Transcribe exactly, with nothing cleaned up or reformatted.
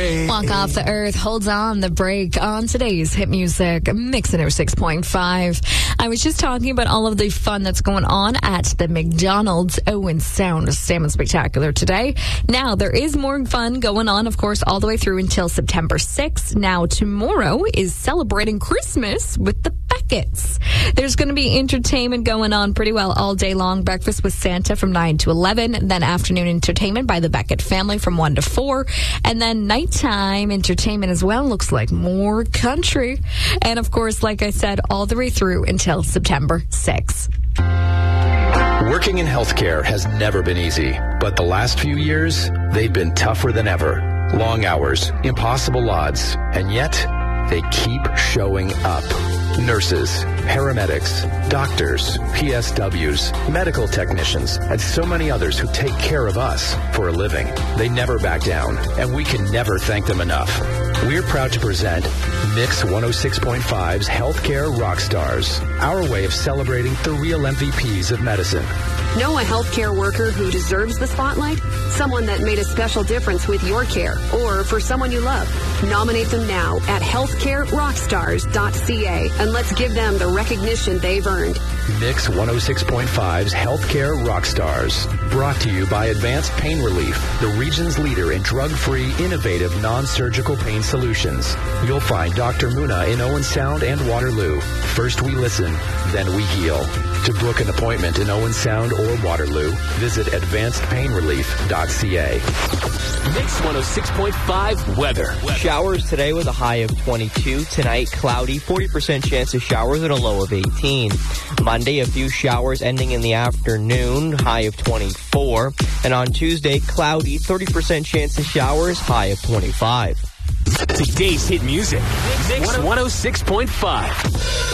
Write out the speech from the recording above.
break. Walk Off the Earth holds on the break on today's hit music, Mix one oh six point five. I was just talking about all of the fun that's going on at the McDonald's Owen Sound Salmon Spectacular today. Now, there is more fun going on, of course, all the way through until September sixth. Now, tomorrow is celebrating Christmas with the Beckett's. There's going to be entertainment going on pretty well all day long. Breakfast with Santa from nine to eleven. Then afternoon entertainment by the Beckett family from one to four. And then nighttime entertainment as well. Looks like more country. And of course, like I said, all the way through until September sixth. Working in healthcare has never been easy, but the last few years, they've been tougher than ever. Long hours, impossible odds, and yet they keep showing up. Nurses, paramedics, doctors, P S Ws, medical technicians, and so many others who take care of us for a living. They never back down, and we can never thank them enough. We're proud to present Mix one oh six point five's Healthcare Rockstars, our way of celebrating the real M V Ps of medicine. Know a healthcare worker who deserves the spotlight? Someone that made a special difference with your care, or for someone you love. Nominate them now at healthcare rockstars dot c a, and let's give them the recognition they've earned. Mix one oh six point five's Healthcare Rockstars, brought to you by Advanced Pain Relief, the region's leader in drug-free, innovative, non-surgical pain solutions. You'll find Doctor Muna in Owen Sound and Waterloo. First we listen, then we heal. To book an appointment in Owen Sound or Waterloo, visit advanced pain relief dot c a. Mix one oh six point five weather. weather. Showers today with a high of twenty-two. Tonight, cloudy, forty percent chance of showers and a low of eighteen. Monday, a few showers ending in the afternoon, high of twenty-four. And on Tuesday, cloudy, thirty percent chance of showers, high of twenty-five. Today's hit music. Mix one oh six point five.